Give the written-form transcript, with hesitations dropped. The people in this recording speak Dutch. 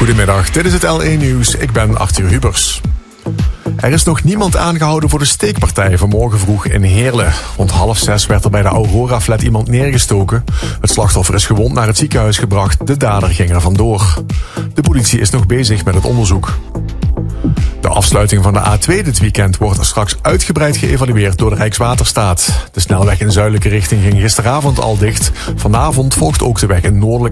Goedemiddag, dit is het L1 Nieuws. Ik ben Arthur Hubers. Er is nog niemand aangehouden voor de steekpartij vanmorgen vroeg in Heerlen. Rond 5:30 werd er bij de Aurora-flat iemand neergestoken. Het slachtoffer is gewond naar het ziekenhuis gebracht. De dader ging er vandoor. De politie is nog bezig met het onderzoek. De afsluiting van de A2 dit weekend wordt straks uitgebreid geëvalueerd door de Rijkswaterstaat. De snelweg in zuidelijke richting ging gisteravond al dicht. Vanavond volgt ook de weg in noordelijke